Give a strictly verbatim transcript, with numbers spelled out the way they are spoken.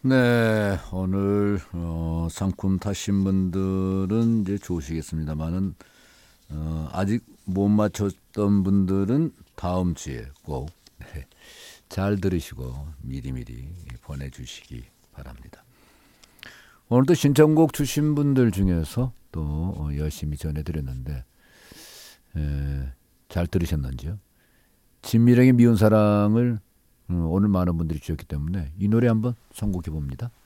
네, 오늘 어, 상품 타신 분들은 이제 좋으시겠습니다만은 어, 아직 못 맞췄던 분들은 다음 주에 꼭 네, 잘 들으시고 미리미리 보내주시기 바랍니다. 오늘도 신청곡 주신 분들 중에서 또 어, 열심히 전해드렸는데 에, 잘 들으셨는지요? 진미령의 미운 사랑을 어, 오늘 많은 분들이 주셨기 때문에 이 노래 한번 선곡해 봅니다.